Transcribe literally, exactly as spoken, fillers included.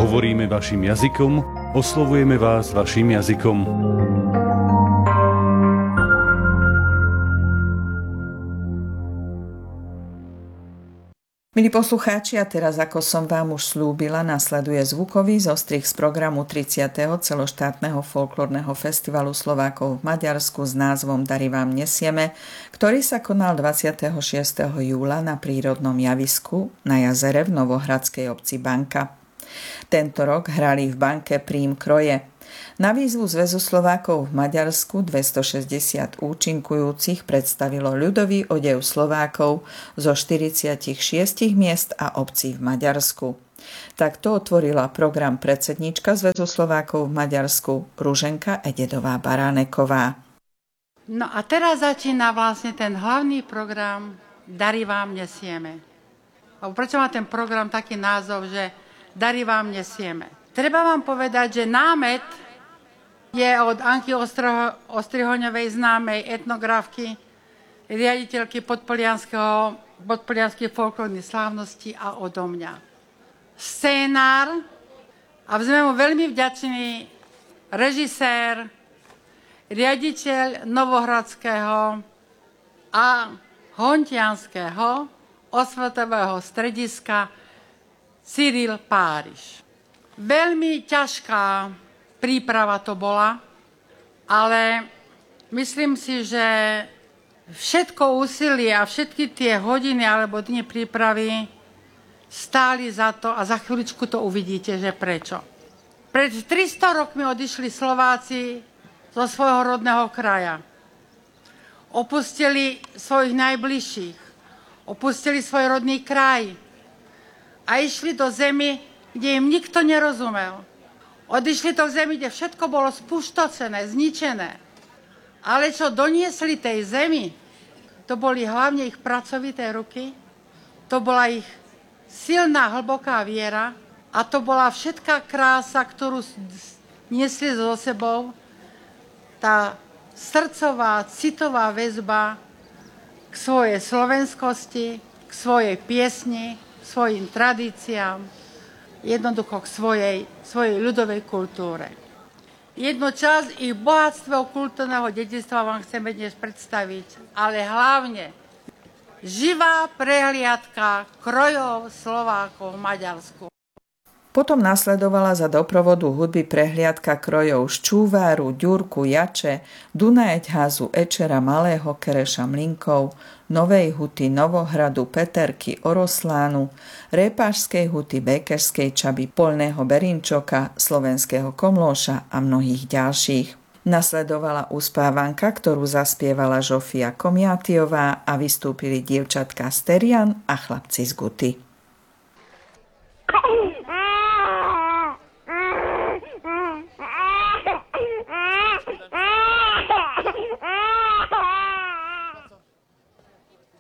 Hovoríme vašim jazykom, oslovujeme vás vašim jazykom. Milí poslucháči, a teraz, ako som vám už slúbila, nasleduje zvukový zostrih z programu tridsiateho celoštátneho folklórneho festivalu Slovákov v Maďarsku s názvom Dary vám nesieme, ktorý sa konal dvadsiateho šiesteho júla na prírodnom javisku na jazere v novohradskej obci Banka. Tento rok hrali v Banke Prím kroje. Na výzvu Zväzu Slovákov v Maďarsku dvestošesťdesiat účinkujúcich predstavilo ľudový odev Slovákov zo štyridsaťšesť miest a obcí v Maďarsku. Takto otvorila program predsedníčka Zväzu Slovákov v Maďarsku Ruženka Ededová Baráneková. No a teraz začína vlastne ten hlavný program Dary vám nesieme. A prečo má ten program taký názov, že Dary vám nesieme? Treba vám povedať, že námet je od Anky Ostrihoňovej, známej etnografky, riaditeľky podpolianského, podpolianských folklórnych slávností a odo mňa. Scénár, a sme mu veľmi vďační, režisér, riaditeľ Novohradského a Hontianského osvetového strediska Cyril Páriš. Veľmi ťažká príprava to bola, ale myslím si, že všetko úsilie a všetky tie hodiny alebo dni prípravy stáli za to a za chvíľučku to uvidíte, že prečo. Pred tristo rokmi odišli Slováci zo svojho rodného kraja. Opustili svojich najbližších, opustili svoj rodný kraj a išli do zemi, kde im nikto nerozumel. Odišli to v zemi, kde všetko bolo spuštocené, zničené. Ale čo doniesli tej zemi, to boli hlavne ich pracovité ruky, to bola ich silná, hlboká viera a to bola všetká krása, ktorú niesli so sebou, tá srdcová, citová väzba k svojej slovenskosti, k svojej piesni, k svojim tradíciám, jednoducho k svojej, svojej ľudovej kultúre. Jednu časť ich bohatstvo kultúrneho dedičstva vám chceme dnes predstaviť, ale hlavne živá prehliadka krojov Slovákov v Maďarsku. Potom nasledovala za doprovodu hudby prehliadka krojov z Čúváru, Ďurku, Jače, Dunajeťházu, Ečera, Malého Kereša, Mlinkov, Novej Huty, Novohradu, Peterky, Oroslánu, Répášskej Huty, Békešskej Čaby, Polného Berinčoka, Slovenského Komlóša a mnohých ďalších. Nasledovala uspávanka, ktorú zaspievala Žofia Komiatiová a vystúpili dievčatka z Terian a chlapci z Guty.